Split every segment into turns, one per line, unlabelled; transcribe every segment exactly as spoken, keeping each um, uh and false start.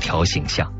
条形象。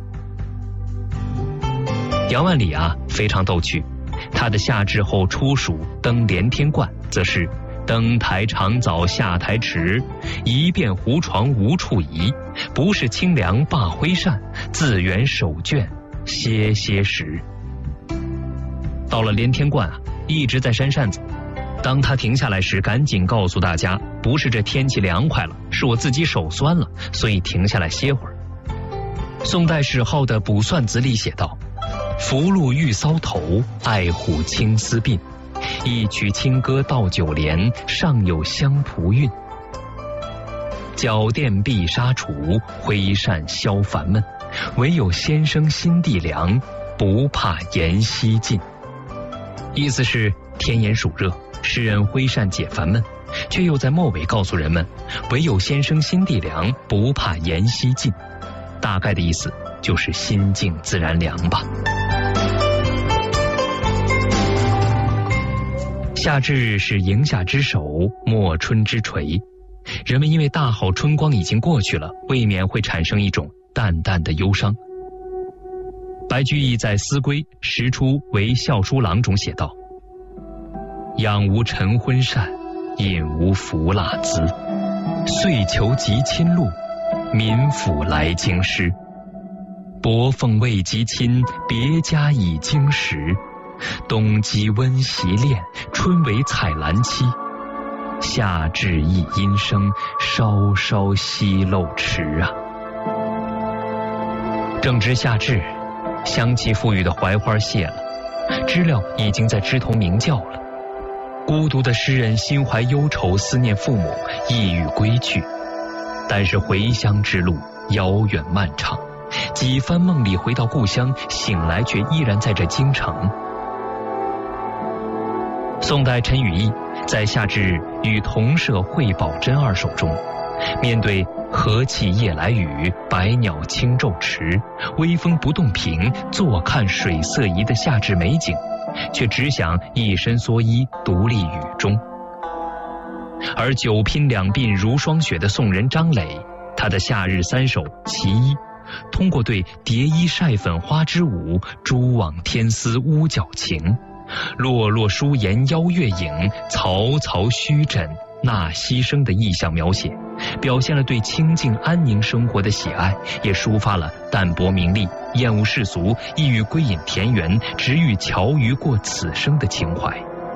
杨万里啊非常逗趣，他的夏至后初暑登连天观，则是登台长早下台迟，一遍胡床无处移，不是清凉罢挥扇，自圆手卷歇歇时。到了连天观啊，一直在扇扇子，当他停下来时，赶紧告诉大家，不是这天气凉快了，是我自己手酸了，所以停下来歇会儿。宋代史号的《卜算子》里写道：福禄玉搔头，爱虎青丝鬓，一曲清歌到九连，上有香蒲韵。脚垫碧纱橱，挥扇消烦闷，唯有先生心地凉，不怕炎夕尽。意思是天炎暑热，诗人挥扇解烦闷，却又在末尾告诉人们，唯有先生心地凉，不怕炎夕尽。大概的意思就是心静自然凉吧。夏至是迎夏之首，末春之垂，人们因为大好春光已经过去了，未免会产生一种淡淡的忧伤。白居易在《思归·时出为校书郎》中写道：养无晨昏膳，饮无服蜡滋，遂求及亲路，民府来京师。薄凤未及亲，别家已经时。冬鸡温习练，春为采兰期。夏至一阴生，稍稍息漏迟啊。正值夏至，香气馥郁的槐花谢了，知了已经在枝头鸣叫了。孤独的诗人心怀忧愁，思念父母，意欲归去。但是回乡之路遥远漫长，几番梦里回到故乡，醒来却依然在这京城。宋代陈与义在夏至与同舍惠宝珍二首中，面对和气夜来雨，百鸟轻骤迟，微风不动平，坐看水色宜的夏至美景，却只想一身蓑衣独立雨中。而久拼两鬓如霜雪的宋人张磊，他的夏日三首其一，通过对蝶衣晒粉花之舞，蛛网天丝屋角情，落落疏檐邀月影，曹曹虚枕纳牺牲的意象描写，表现了对清静安宁生活的喜爱，也抒发了淡泊名利、厌恶世俗、意欲归隐田园、只欲巧语过此生的情怀。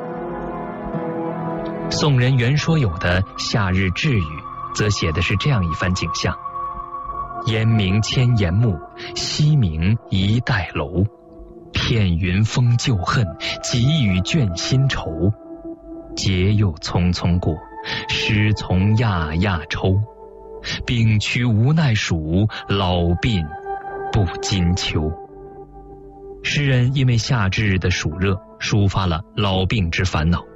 宋人袁说有的《夏日至语》则写的是这样一番景象：烟明千岩木，夕明一带楼。片云封旧恨，急雨倦新愁。节又匆匆过，诗从讶讶抽。病躯无奈数，老鬓不禁秋。诗人因为夏至日的暑热，抒发了老病之烦恼。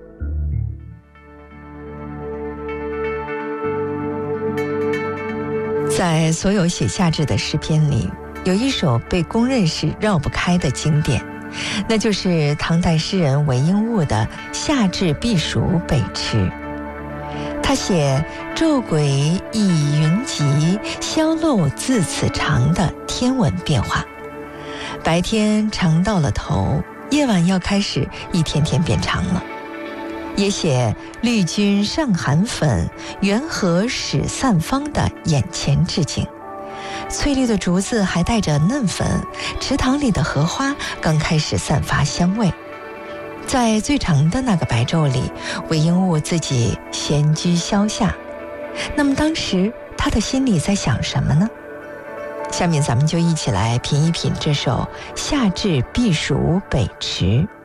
在所有写夏至的诗篇里，有一首被公认是绕不开的经典，那就是唐代诗人韦应物的《夏至避暑北池》。他写昼轨异云集，宵漏自此长的天文变化，白天长到了头，夜晚要开始一天天变长了。也写绿军上寒粉，缘河始散芳的眼前之景。翠绿的竹子还带着嫩粉，池塘里的荷花刚开始散发香味。在最长的那个白昼里，韦应物自己闲居消夏。那么当时他的心里在想什么呢？下面咱们就一起来品一品这首《夏至避暑北池》。